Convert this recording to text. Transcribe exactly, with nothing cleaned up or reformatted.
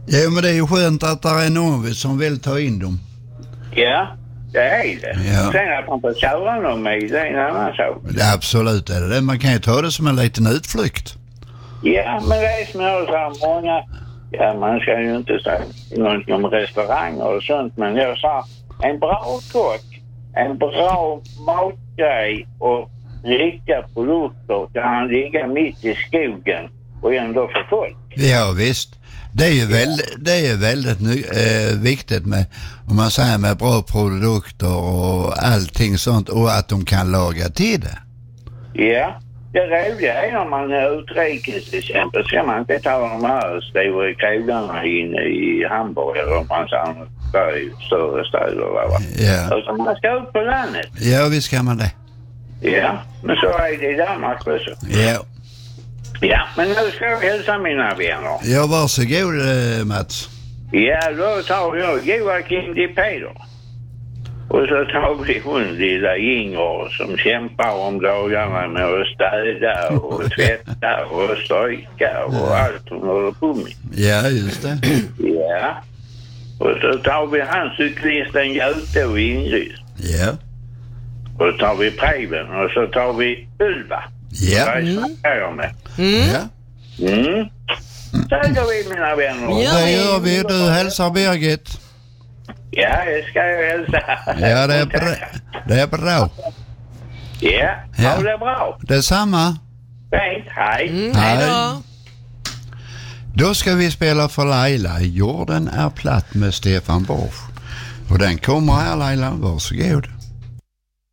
Ja, men det är ju skönt att det är någon som vill ta in dem. Ja, det är det. Ja. Sen att man får köra dem i, det är en annan sak. Ja, absolut är det det. Man kan ju ta det som en liten utflykt. Ja, men det är som jag sa, många... Ja, man ska ju inte säga någonting om restauranger och sånt, men jag sa en bra kock, en bra matgrej och riktiga produkter kan han ligga mitt i skogen och ändå för folk. Ja, visst. Det är ju väldigt, det är ju väldigt äh, viktigt med, om man säger, med bra produkter och allting sånt, och att de kan laga till det. Ja, det roliga är när man är utrikes till exempel, ska man inte ta de här stora krogarna inne i Hamburg eller om man säger större städer. Va? Ja. Alltså man ska ut på landet. Ja, visst kan man det. Ja, men så är det i Danmark också. Ja. Ja, men nu ska jag hälsa mina vänner. Ja, varsågod Mats. Ja, då tar jag Joakim Di Peder. Och så tar vi hon lilla Inger som kämpar om dagarna med att städa och tvätta och stryka och allt hon håller på med. Ja, just det. Ja. Och så tar vi hans cyklisten Göte och Ingrid. Ja. Och så tar vi Preben och så tar vi Ulva. Ja. Mm. Med. Mm. Ja. Mm. Så går vi, mina vänner. Ja, det gör vi. Du hälsar Birgit. Ja, det ska jag hälsa. Ja, det är bra. Det är bra. Ja, ja. Ha det bra. Detsamma. Fint, hej. Mm, hej då. Då ska vi spela för Laila. Jorden är platt med Stefan Borsch. Och den kommer här, Laila. Varsågod.